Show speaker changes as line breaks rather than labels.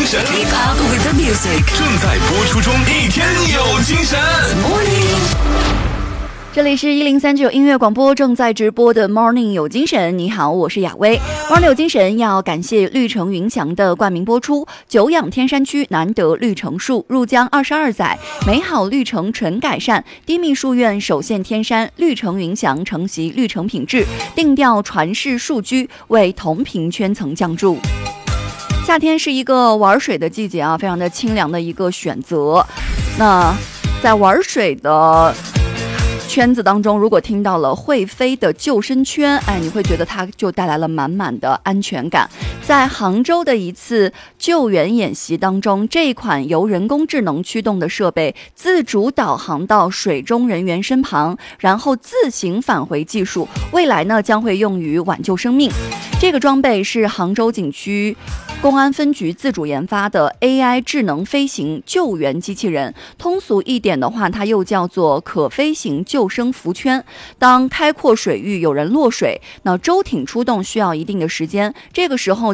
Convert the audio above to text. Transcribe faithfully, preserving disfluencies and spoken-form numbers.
神
Keep up with the music
正在播出中，一天有精神。
Morning
这里是一零三九音乐广播正在直播的 Morning 有精神。你好，我是雅薇。 Morning 有精神要感谢绿城云祥的冠名播出。久仰天山区难得绿城树，入江二十二载，美好绿城纯改善。低密树院首现天山，绿城云祥承袭绿城品质，定调传世树居，为同频圈层降注。夏天是一个玩水的季节啊，非常的清凉的一个选择。那在玩水的圈子当中，如果听到了会飞的救生圈，哎，你会觉得它就带来了满满的安全感。在杭州的一次救援演习当中，这款由人工智能驱动的设备自主导航到水中人员身旁，然后自行返回技术，未来呢将会用于挽救生命。这个装备是杭州景区公安分局自主研发的 A I 智能飞行救援机器人，通俗一点的话，它又叫做可飞行救生浮圈。当开阔水域有人落水，那舟艇出动需要一定的时间，这个时候